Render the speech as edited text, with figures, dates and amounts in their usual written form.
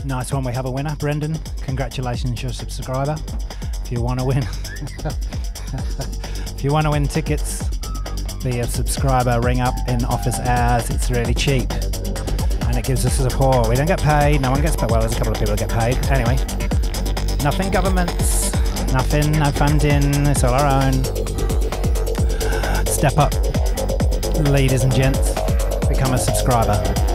Nice one, we have a winner. Brendan, congratulations, you're a subscriber. If you want to win, if you want to win tickets, be a subscriber, ring up in office hours. It's really cheap and it gives us support. We don't get paid, no one gets paid. Well, there's a couple of people that get paid. Anyway, nothing governments, nothing, no funding, it's all our own. Step up, ladies and gents, become a subscriber.